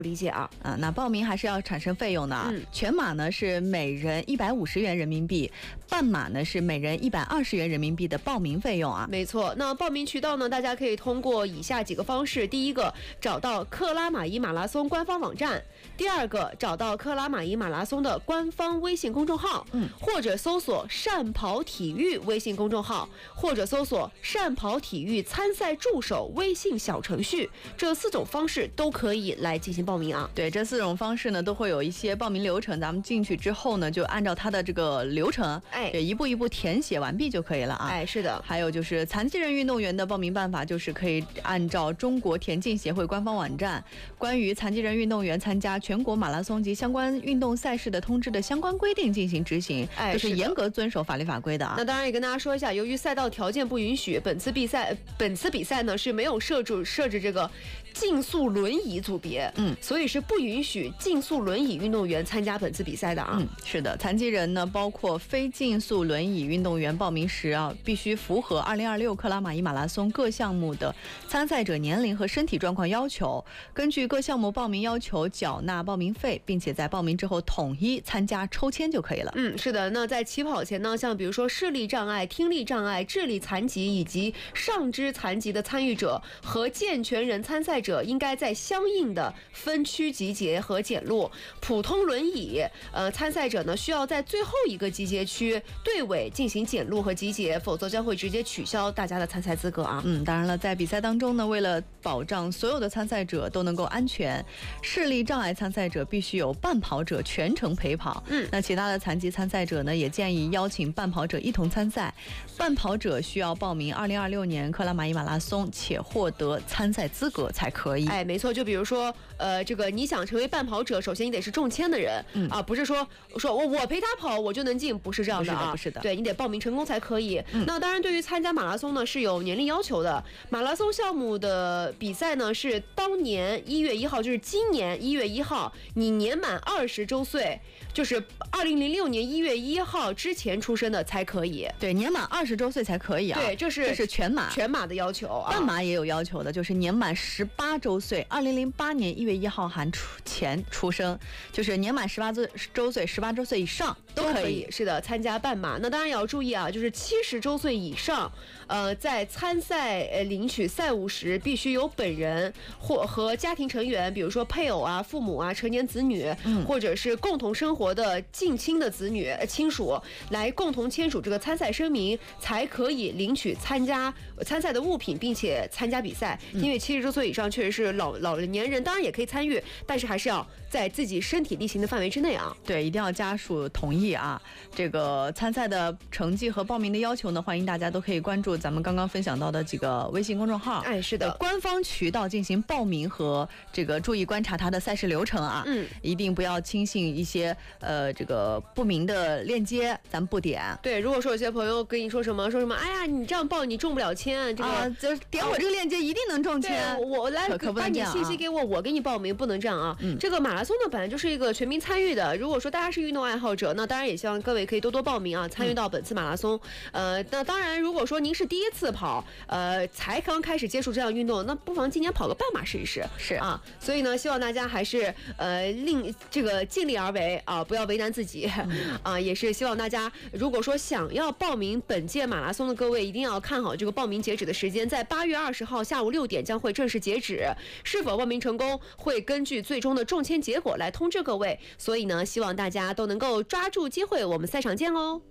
理解啊。 那报名还是要产生费用的啊。全马呢是每人150元人民币，半马呢是每人120元人民币的报名费用啊。 没错，那报名渠道呢，大家可以通过以下几个方式：第一个，找到克拉玛依马拉松官方网站；第二个，找到克拉玛依马拉松的官方微信公众号，或者搜索善跑体育微信公众号，或者搜索善跑体育参赛助手微信小程序，这4种方式都可以来进行报名啊。 对，这4种方式呢都会有一些报名流程，咱们进去之后呢就按照它的这个流程，一步一步填写完毕就可以了啊。 是的。 还有就是残疾人运动员的报名办法，就是可以按照中国田径协会官方网站关于残疾人运动员参加全国马拉松及相关运动赛事的通知的相关规定进行执行，就是严格遵守法律法规的啊。 那当然也跟大家说一下，由于赛道条件不允许，本次比赛呢是没有设置这个竞速轮椅组别，所以是不允许竞速轮椅运动员参加本次比赛的啊。 是的，残疾人呢，包括非竞速轮椅运动员报名时啊，必须符合2026克拉玛依马拉松各项目的参赛者年龄和身体状况要求，根据各项目报名要求缴纳报名费，并且在报名之后统一参加抽签就可以了。 是的。那在起跑前呢，像比如说视力障碍、听力障碍、智力残疾以及上肢残疾的参与者和健全人参赛者应该在相应的分区集结和检录。普通轮椅参赛者呢，需要在最后一个集结区队尾进行检录和集结，否则将会直接取消大家的参赛资格啊。 当然了，在比赛当中呢，为了保障所有的参赛者都能够安全，视力障碍参赛者必须有伴跑者全程陪跑。那其他的残疾参赛者呢，也建议邀请伴跑者一同参赛。伴跑者需要报名2026年克拉玛依马拉松且获得参赛资格才可以。 没错，就比如说这个你想成为伴跑者，首先你得是中签的人不是说我陪他跑我就能进，不是这样的啊。 不是的， 对，你得报名成功才可以。那当然，对于参加马拉松呢是有年龄要求的。马拉松项目的比赛呢是当年1月1号，就是今年1月1号，你年满20周岁，就是2006年1月1号之前出生的才可以。 对，年满20周岁才可以啊。 对，这是全马的要求啊。 半马也有要求的，就是年满18周岁，2008年1月1号前出生，就是年满18周岁，18周岁以上都可以。 是的，参加半马。那当然也要注意啊，就是70周岁以上，在参赛领取赛务时，必须由本人或和家庭成员，比如说配偶啊、父母啊、成年子女，或者是共同生活的近亲的子女亲属，来共同签署这个参赛声明，才可以领取参赛的物品，并且参加比赛。因为70周岁以上确实是老年人，当然也可以参与，但是还是要在自己身体力行的范围之内啊。 对，一定要家属同意啊。这个参赛的成绩和报名的要求呢，欢迎大家都可以关注咱们刚刚分享到的几个微信公众号， 是的， 官方渠道进行报名和这个注意观察它的赛事流程啊。一定不要轻信一些这个不明的链接，咱们不点。 对，如果说有些朋友跟你说什么，哎呀，你这样报你中不了签，这个就是点我这个链接一定能中签。 我来把你信息给我给你报名，不能这样啊。这个马拉松呢本来就是一个全民参与的，如果说大家是运动爱好者，那当然也希望各位可以多多报名啊，参与到本次马拉松。那当然，如果说您是第一次跑，才刚开始接触这样运动，那不妨今年跑个半马试一试。 是啊， 所以呢，希望大家还是尽力而为啊，不要为难自己啊。也是希望大家，如果说想要报名本届马拉松的各位，一定要看好这个报名截止的时间，在8月20号下午6点将会正式截止。是否报名成功，会根据最终的中签结果来通知各位。所以呢，希望大家都能够抓住机会，我们赛场见哦。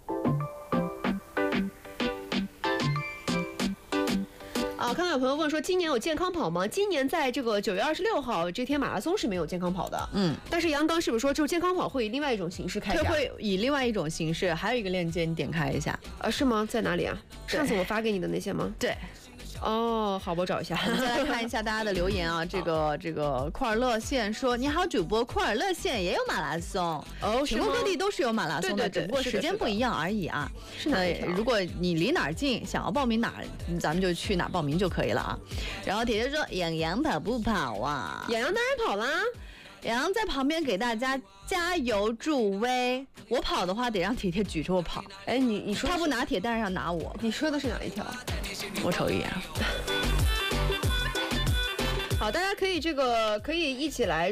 看到有朋友问说，今年有健康跑吗？今年在这个9月26号这天马拉松是没有健康跑的。但是杨刚是不是说，就健康跑会以另外一种形式开展？ 会以另外一种形式，还有一个链接你点开一下。 是吗？在哪里啊？上次我发给你的那些吗？ 对。 好，我找一下。 我们再来看一下大家的留言啊。这个库尔勒县说，你好主播，库尔勒县也有马拉松全国各地都是有马拉松的，只不过时间不一样而已啊。 是哪一条？ 如果你离哪儿近，想要报名哪儿，咱们就去哪儿报名就可以了啊。然后铁铁说，杨洋跑不跑啊？ 杨洋当然跑啦。 杨洋在旁边给大家加油助威，我跑的话得让铁铁举着我跑。 你说他不拿铁，但是要拿我。 你说的是哪一条？ 我瞅一眼。 好，大家可以一起来